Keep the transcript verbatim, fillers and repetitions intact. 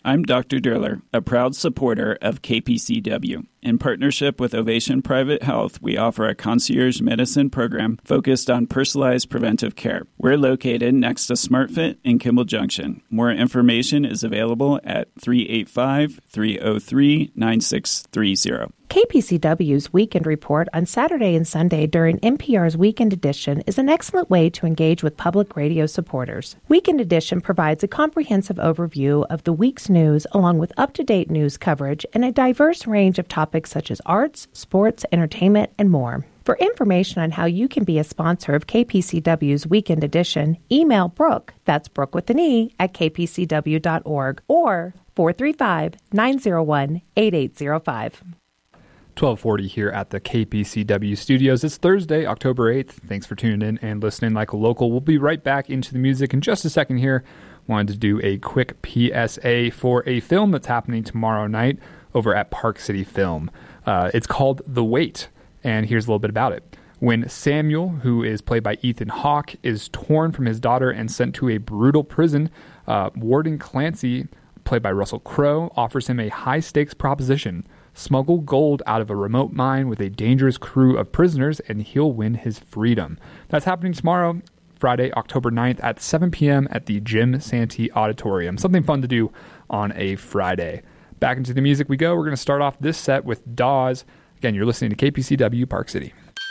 I'm Doctor Durler, a proud supporter of K P C W. In partnership with Ovation Private Health, we offer a concierge medicine program focused on personalized preventive care. We're located next to SmartFit in Kimball Junction. More information is available at three eight five, three oh three, nine six three zero. K P C W's Weekend Report on Saturday and Sunday during N P R's Weekend Edition is an excellent way to engage with public radio supporters. Weekend Edition provides a comprehensive overview of the week's news along with up-to-date news coverage and a diverse range of topics such as arts, sports, entertainment, and more. For information on how you can be a sponsor of K P C W's Weekend Edition, email Brooke, that's Brooke with an E, at k p c w dot org or four three five, nine oh one, eight eight oh five. twelve forty here at the K P C W studios. It's Thursday, October eighth. Thanks for tuning in and listening like a local. We'll be right back into the music in just a second here. Wanted to do a quick P S A for a film that's happening tomorrow night over at Park City Film. Uh, it's called The Wait, and here's a little bit about it. When Samuel, who is played by Ethan Hawke, is torn from his daughter and sent to a brutal prison, uh, Warden Clancy, played by Russell Crowe, offers him a high-stakes proposition. Smuggle gold out of a remote mine with a dangerous crew of prisoners, and he'll win his freedom. That's happening tomorrow, Friday, October ninth at seven p.m. at the Jim Santee Auditorium. Something fun to do on a Friday. Back into the music we go. We're going to start off this set with Dawes. Again, you're listening to K P C W Park City.